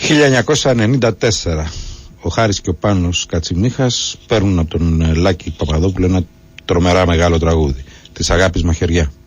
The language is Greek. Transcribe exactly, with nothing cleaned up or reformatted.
χίλια εννιακόσια ενενήντα τέσσερα ο Χάρης και ο Πάνος Κατσιμίχας παίρνουν από τον Λάκη Παπαδόπουλο ένα τρομερά μεγάλο τραγούδι της Αγάπης Μαχαιριά.